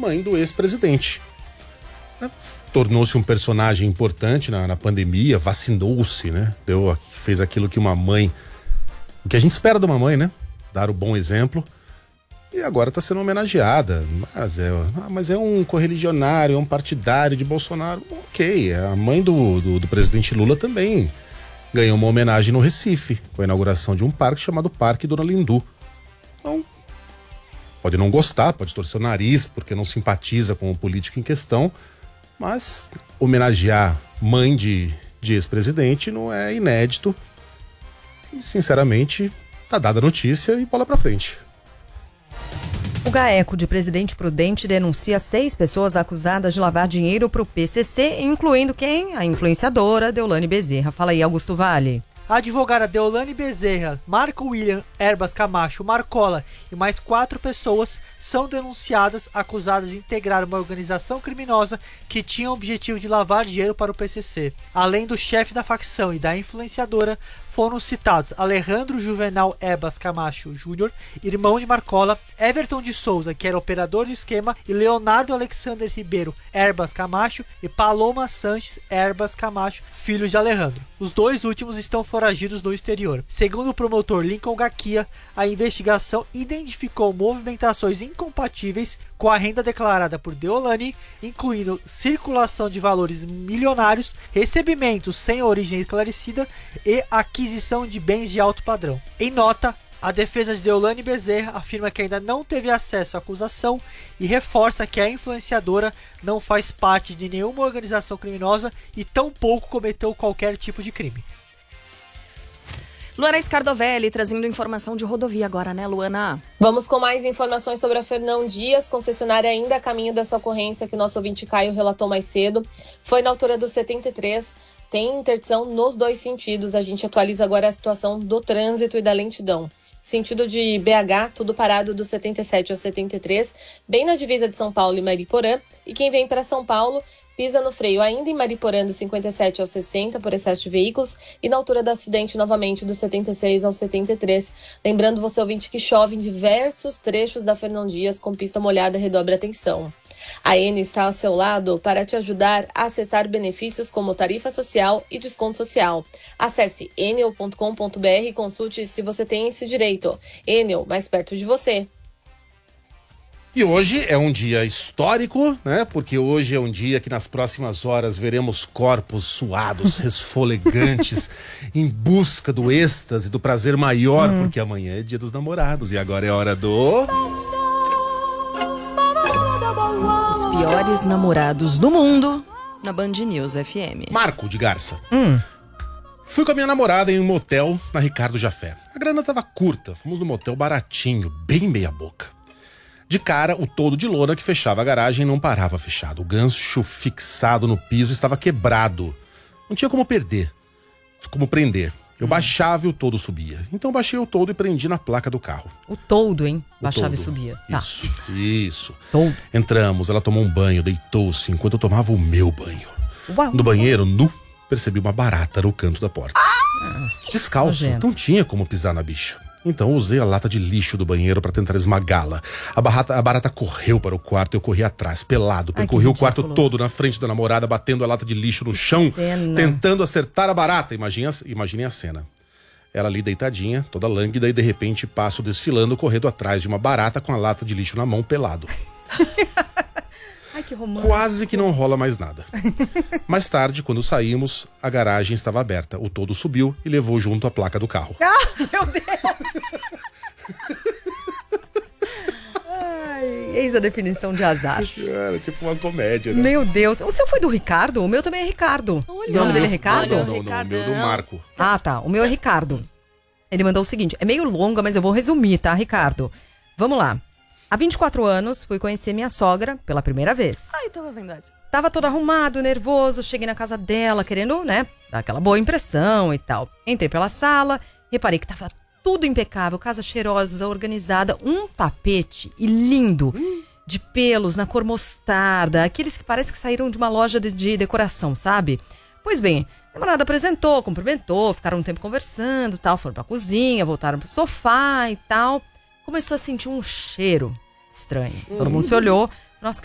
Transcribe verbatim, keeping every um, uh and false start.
mãe do ex-presidente. Tornou-se um personagem importante na, na pandemia, vacinou-se, né? Deu, fez aquilo que uma mãe... O que a gente espera de uma mãe, né? Dar o bom exemplo. E agora está sendo homenageada. Mas é, ah, mas é um correligionário, é um partidário de Bolsonaro. Ok, a mãe do, do, do presidente Lula também ganhou uma homenagem no Recife, com a inauguração de um parque chamado Parque Dona Lindu. Então, pode não gostar, pode torcer o nariz, porque não simpatiza com o político em questão, mas homenagear mãe de, de ex-presidente não é inédito. E, sinceramente, tá dada a notícia e bola pra frente. O GAECO de Presidente Prudente denuncia seis pessoas acusadas de lavar dinheiro para o P C C, incluindo quem? A influenciadora Deolane Bezerra. Fala aí, Augusto Vale. A advogada Deolane Bezerra, Marco William Erbas Camacho Marcola e mais quatro pessoas são denunciadas, acusadas de integrar uma organização criminosa que tinha o objetivo de lavar dinheiro para o P C C. Além do chefe da facção e da influenciadora, foram citados Alejandro Juvenal Erbas Camacho Júnior, irmão de Marcola, Everton de Souza, que era operador do esquema, e Leonardo Alexander Ribeiro Erbas Camacho e Paloma Sanches Erbas Camacho, filhos de Alejandro. Os dois últimos estão foragidos no exterior. Segundo o promotor Lincoln Gaquia, a investigação identificou movimentações incompatíveis com a renda declarada por Deolane, incluindo circulação de valores milionários, recebimentos sem origem esclarecida e aquisição de bens de alto padrão. Em nota, a defesa de Deolane Bezerra afirma que ainda não teve acesso à acusação e reforça que a influenciadora não faz parte de nenhuma organização criminosa e tampouco cometeu qualquer tipo de crime. Luana Scardovelli trazendo informação de rodovia agora, né, Luana? Vamos com mais informações sobre a Fernão Dias, concessionária ainda a caminho dessa ocorrência que o nosso ouvinte Caio relatou mais cedo. Foi na altura do setenta e três, tem interdição nos dois sentidos. A gente atualiza agora a situação do trânsito e da lentidão. Sentido de B H, tudo parado do setenta e sete ao setenta e três, bem na divisa de São Paulo e Mariporã. E quem vem para São Paulo pisa no freio ainda em Mariporã do cinquenta e sete ao sessenta por excesso de veículos e na altura do acidente novamente do setenta e seis ao setenta e três. Lembrando você, ouvinte, que chove em diversos trechos da Fernão Dias com pista molhada, redobre a atenção. A Enel está ao seu lado para te ajudar a acessar benefícios como tarifa social e desconto social. Acesse enel ponto com ponto br e consulte se você tem esse direito. Enel, mais perto de você. E hoje é um dia histórico, né? Porque hoje é um dia que nas próximas horas veremos corpos suados, resfolegantes, em busca do êxtase, do prazer maior, hum. porque amanhã é dia dos namorados e agora é hora do... Os piores namorados do mundo na Band News F M. Marco de Garça. Hum. Fui com a minha namorada em um motel na Ricardo Jafé. A grana tava curta, fomos num motel baratinho, bem meia boca. De cara, o toldo de lona que fechava a garagem não parava fechado. O gancho fixado no piso estava quebrado. Não tinha como perder, como prender. Eu baixava e o toldo subia. Então eu baixei o toldo e prendi na placa do carro. O toldo, hein? O Baixava toldo. e subia. Tá. Isso, isso. Toldo. Entramos, ela tomou um banho, deitou-se enquanto eu tomava o meu banho. Uau. No banheiro, nu, percebi uma barata no canto da porta. Ah, Descalço, nojento. não tinha como pisar na bicha. Então eu usei a lata de lixo do banheiro para tentar esmagá-la. A barata, a barata correu para o quarto e eu corri atrás, pelado. Percorri Ai, o quarto ridículo. todo na frente da namorada, batendo a lata de lixo no chão, cena. tentando acertar a barata. Imagine, imagine a cena. Ela ali deitadinha, toda lânguida, e de repente passo desfilando, correndo atrás de uma barata com a lata de lixo na mão, pelado. Ai, que romântico. Quase que não rola mais nada. Mais tarde, quando saímos, a garagem estava aberta. O toldo subiu e levou junto a placa do carro. Ah, meu Deus! Ai, eis a definição de azar. Era tipo uma comédia, né? Meu Deus. O seu foi do Ricardo? O meu também é Ricardo. Olha. O nome Não, dele é meu- Ricardo? Não, não, não, o meu do Marco. Ah, tá. O meu é Ricardo. Ele mandou o seguinte, é meio longa, mas eu vou resumir, tá, Ricardo? Vamos lá. Há vinte e quatro anos, fui conhecer minha sogra pela primeira vez. Ai, tava vendo essa. Tava todo arrumado, nervoso, cheguei na casa dela, querendo, né, dar aquela boa impressão e tal. Entrei pela sala, reparei que tava tudo impecável, casa cheirosa, organizada, um tapete e lindo, de pelos na cor mostarda, aqueles que parece que saíram de uma loja de, de decoração, sabe? Pois bem, a namorada apresentou, cumprimentou, ficaram um tempo conversando, tal, foram pra cozinha, voltaram pro sofá e tal. Começou a sentir um cheiro estranho. Todo mundo se olhou.